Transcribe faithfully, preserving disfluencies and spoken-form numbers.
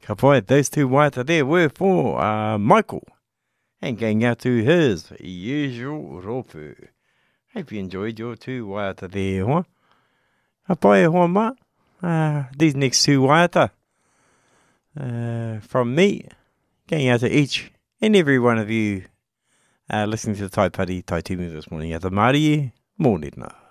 Ka pai, those two waiata there were for uh, Michael. And going out to his usual ropu. Hope you enjoyed your two waiata there, huh? Ka pai, hoa ma. Uh, these next two waiata. Uh, from me, going out to each and every one of you uh, listening to the Tai Pari Tai Tumu this morning. At the Māori, mōrena.